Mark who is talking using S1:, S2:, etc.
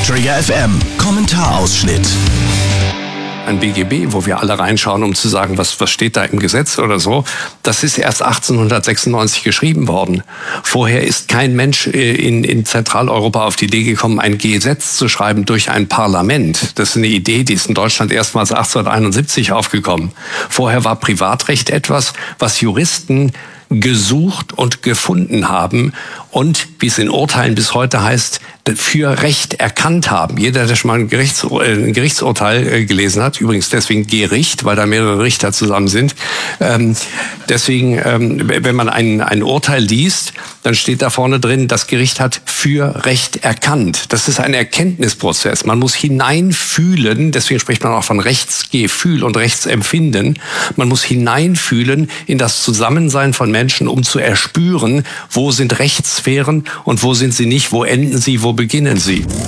S1: Trigger FM Kommentarausschnitt.
S2: Ein BGB, wo wir alle reinschauen, um zu sagen, was steht da im Gesetz oder so, das ist erst 1896 geschrieben worden. Vorher ist kein Mensch in Zentraleuropa auf die Idee gekommen, ein Gesetz zu schreiben durch ein Parlament. Das ist eine Idee, die ist in Deutschland erstmals 1871 aufgekommen. Vorher war Privatrecht etwas, was Juristen gesucht und gefunden haben und, wie es in Urteilen bis heute heißt, für Recht erkannt haben. Jeder, der schon mal ein Gerichtsurteil gelesen hat, übrigens deswegen Gericht, weil da mehrere Richter zusammen sind, deswegen, wenn man ein Urteil liest, dann steht da vorne drin, das Gericht hat für Recht erkannt. Das ist ein Erkenntnisprozess. Man muss hineinfühlen, deswegen spricht man auch von Rechtsgefühl und Rechtsempfinden. Man muss hineinfühlen in das Zusammensein von Menschen, um zu erspüren, wo sind Rechtssphären und wo sind sie nicht, wo enden sie, wo beginnen sie.